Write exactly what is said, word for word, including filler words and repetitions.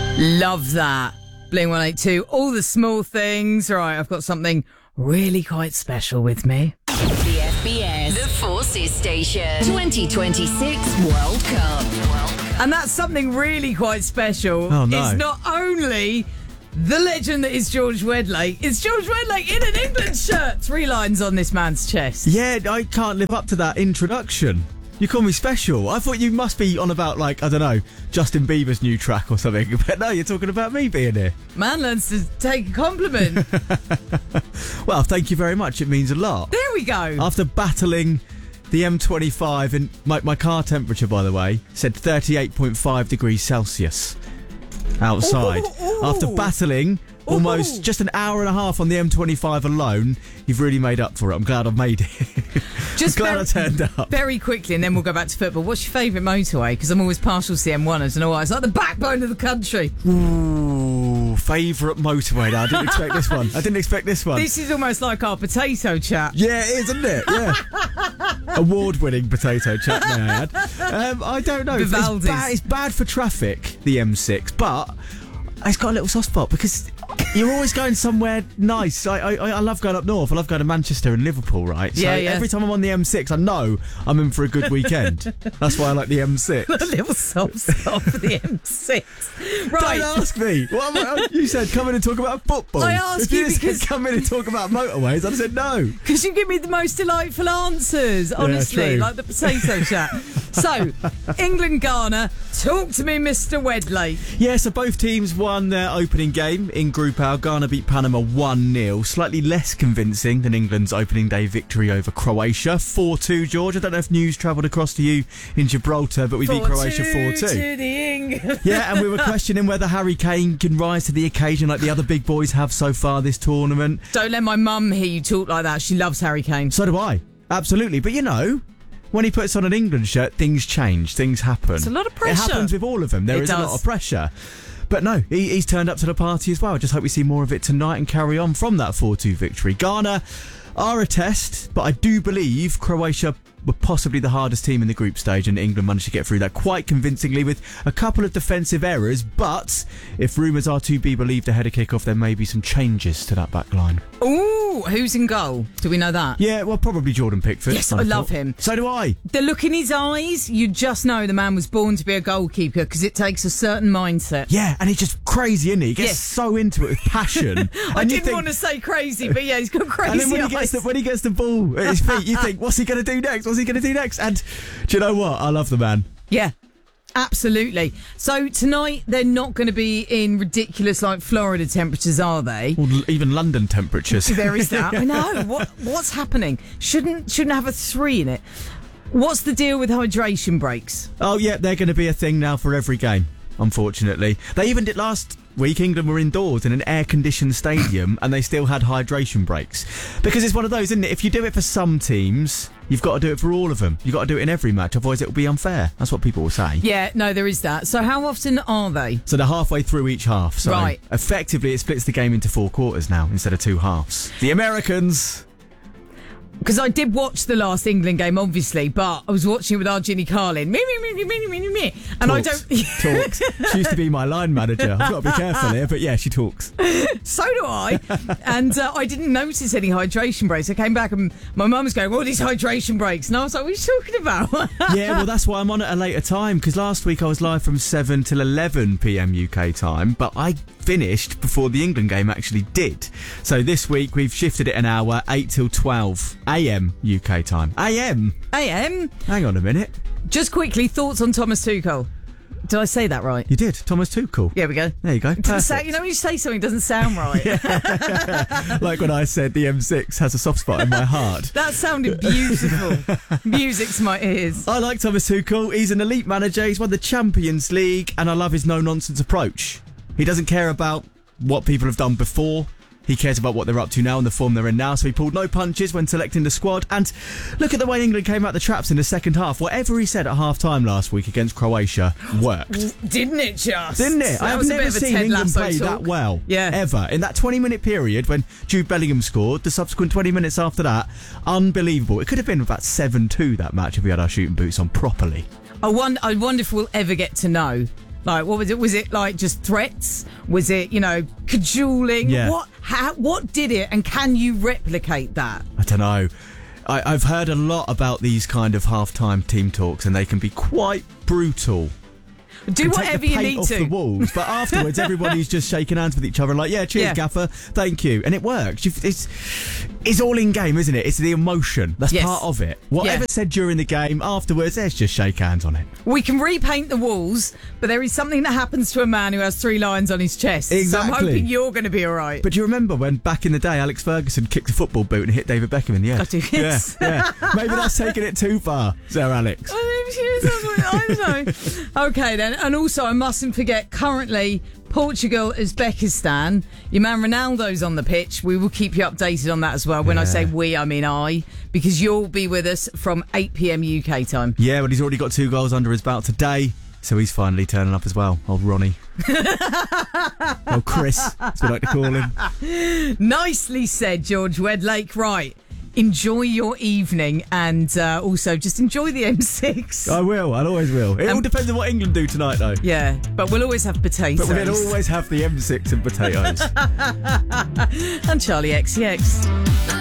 Love that. Blink one eighty-two, all the small things. All right, I've got something really quite special with me. The F B S, the Forces Station, twenty twenty-six World Cup. World Cup. And that's something really quite special. Oh, no. It's not only the legend that is George Wedlake, it's George Wedlake in an England shirt. Three lines on this man's chest. Yeah, I can't live up to that introduction. You call me special. I thought you must be on about, like, I don't know, Justin Bieber's new track or something. But no, you're talking about me being here. Man learns to take a compliment. Well, thank you very much. It means a lot. There we go. After battling the M twenty-five, and my, my car temperature, by the way, said thirty-eight point five degrees Celsius outside. Ooh, ooh. After battling almost Ooh. just an hour and a half on the M twenty-five alone, you've really made up for it. I'm glad I've made it. Just I'm glad very, I turned up. Very quickly, and then we'll go back to football. What's your favourite motorway? Because I'm always partial to the M one, as an always. It's like the backbone of the country. Ooh, favourite motorway. No, I didn't expect this one. I didn't expect this one. This is almost like our potato chat. Yeah, it is, isn't it? Yeah. Award-winning potato chat, may I add. Um, I don't know. It's Vivaldi's. bad, it's bad for traffic, the M six, but it's got a little soft spot because you're always going somewhere nice. I, I I love going up north. I love going to Manchester and Liverpool, right? So Yeah, yeah. every time I'm on the M six, I know I'm in for a good weekend. That's why I like the M six. A little soft spot for the M six. Right. Don't ask me. What am I, you said come in and talk about football. I asked if you, you said because- come in and talk about motorways, I'd have said no. Because you give me the most delightful answers, honestly, true. like the potato chat. So, England, Ghana, talk to me, Mister Wedlake. Yeah, so both teams won their opening game in Group A. Ghana beat Panama one nil. Slightly less convincing than England's opening day victory over Croatia. four two, George. I don't know if news travelled across to you in Gibraltar, but we beat Croatia four two. to the Eng. Yeah, and we were questioning whether Harry Kane can rise to the occasion like the other big boys have so far this tournament. Don't let my mum hear you talk like that. She loves Harry Kane. So do I. Absolutely. But you know, when he puts on an England shirt, things change, things happen. It's a lot of pressure. It happens with all of them. There It is does. a lot of pressure. But no, he, he's turned up to the party as well. I just hope we see more of it tonight and carry on from that four two victory. Ghana are a test, but I do believe Croatia were possibly the hardest team in the group stage, and England managed to get through that quite convincingly with a couple of defensive errors. But if rumours are to be believed ahead of kick-off, there may be some changes to that back line. Ooh, who's in goal? Do we know that? Yeah, well, probably Jordan Pickford. Yes, I love him. So do I. The look in his eyes, you just know the man was born to be a goalkeeper because it takes a certain mindset. Yeah, and he's just crazy, isn't he? He gets Yes. so into it with passion. I And you didn't think- want to say crazy, but yeah, he's got crazy And then when he, eyes. gets the, when he gets the ball at his feet, you think, what's he going to do next? What's he going to do next? And do you know what? I love the man. Yeah, absolutely. So tonight they're not going to be in ridiculous like Florida temperatures, are they? Or l- even London temperatures. There is that. I know. What what's happening? Shouldn't shouldn't have a three in it. What's the deal with hydration breaks? Oh, yeah, they're going to be a thing now for every game, unfortunately. They even did last week. England were indoors in an air-conditioned stadium and they still had hydration breaks. Because it's one of those, isn't it? If you do it for some teams, you've got to do it for all of them. You've got to do it in every match, otherwise it will be unfair. That's what people will say. Yeah, no, there is that. So how often are they? So they're halfway through each half. So Right. effectively it splits the game into four quarters now instead of two halves. The Americans... Because I did watch the last England game, obviously, but I was watching it with our Ginny Carlin. Me, me, me, me, me, me, me. And I Talks. don't... talks. She used to be my line manager. I've got to be careful here, but yeah, she talks. So do I. And uh, I didn't notice any hydration breaks. I came back and my mum was going, "What are these hydration breaks?" And I was like, "What are you talking about?" Yeah, well, that's why I'm on at a later time, because last week I was live from seven till eleven p.m. U K time, but I finished before the England game actually did. So this week we've shifted it an hour, eight till twelve a.m. U K time. A M? A M. Hang on a minute. Just quickly, thoughts on Thomas Tuchel. Did I say that right? You did. Thomas Tuchel. There we go. There you go. Doesn't sound- Perfect. you know when you say something doesn't sound right? Like when I said the M six has a soft spot in my heart. That sounded beautiful. Music to my ears. I like Thomas Tuchel. He's an elite manager. He's won the Champions League, and I love his no-nonsense approach. He doesn't care about what people have done before. He cares about what they're up to now and the form they're in now, so he pulled no punches when selecting the squad. And look at the way England came out the traps in the second half. Whatever he said at half-time last week against Croatia worked. Didn't it just? Didn't it? That I have was a bit never of a seen Ted England Lasso play talk. that well, Yeah. ever. In that twenty-minute period when Jude Bellingham scored, the subsequent twenty minutes after that, unbelievable. It could have been about seven two, that match, if we had our shooting boots on properly. I wonder, I wonder if we'll ever get to know Like, what was it? Was it like just threats? Was it, you know, cajoling? Yeah. What? How? What did it? And can you replicate that? I don't know. I, I've heard a lot about these kind of halftime team talks, and they can be quite brutal. Do Can whatever take the you paint need off to. the walls, but afterwards everybody's just shaking hands with each other and like, yeah, cheers, Yeah. Gaffer, thank you, and it works. You've, it's it's all in game, isn't it? It's the emotion that's Yes. part of it. Whatever Yeah. said during the game, afterwards, let's just shake hands on it. We can repaint the walls, but there is something that happens to a man who has three lions on his chest. So I'm Exactly. hoping you're going to be all right. But do you remember when back in the day, Alex Ferguson kicked a football boot and hit David Beckham in the head? I do, yes. Yeah, yeah. Maybe that's taking it too far, Sir Alex. I don't know. Okay, then. And also, I mustn't forget, currently, Portugal, Uzbekistan. Your man Ronaldo's on the pitch. We will keep you updated on that as well. When I Yeah. say we, I mean I, because you'll be with us from eight p.m. U K time. Yeah, but he's already got two goals under his belt today, so he's finally turning up as well. Old Ronnie. Old Chris, as we like to call him. Nicely said, George Wedlake. Right. Enjoy your evening, and uh, also just enjoy the M six. I will, I always will. It all Um, depends on what England do tonight, though. Yeah, but we'll always have potatoes. But we'll always have the M six and potatoes. And Charlie X C X.